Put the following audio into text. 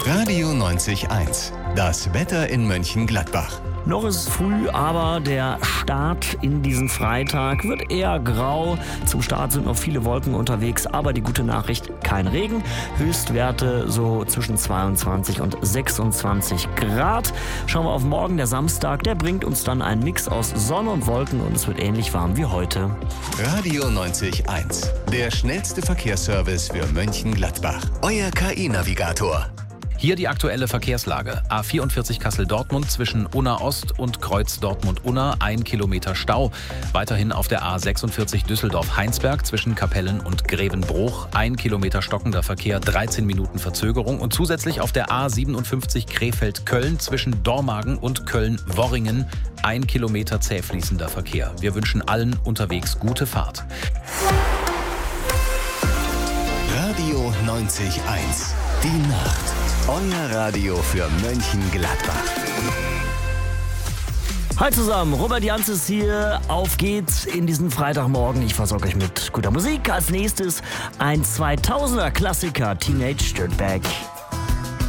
Radio 90.1. Das Wetter in Mönchengladbach. Noch ist es früh, aber der Start in diesen Freitag wird eher grau. Zum Start sind noch viele Wolken unterwegs, aber die gute Nachricht, kein Regen. Höchstwerte so zwischen 22 und 26 Grad. Schauen wir auf morgen, der Samstag, der bringt uns dann einen Mix aus Sonne und Wolken und es wird ähnlich warm wie heute. Radio 90.1. Der schnellste Verkehrsservice für Mönchengladbach. Euer KI-Navigator. Hier die aktuelle Verkehrslage. A44 Kassel-Dortmund zwischen Unna Ost und Kreuz Dortmund-Unna, 1 Kilometer Stau. Weiterhin auf der A46 Düsseldorf-Heinsberg zwischen Kapellen und Grevenbruch, 1 Kilometer stockender Verkehr, 13 Minuten Verzögerung. Und zusätzlich auf der A57 Krefeld-Köln zwischen Dormagen und Köln-Worringen, 1 Kilometer zäh fließender Verkehr. Wir wünschen allen unterwegs gute Fahrt. Radio 90.1. Die Nacht. Euer Radio für Mönchengladbach. Hi zusammen, Robert Janz ist hier. Auf geht's in diesen Freitagmorgen. Ich versorge euch mit guter Musik. Als nächstes ein 2000er Klassiker, Teenage Dirtbag.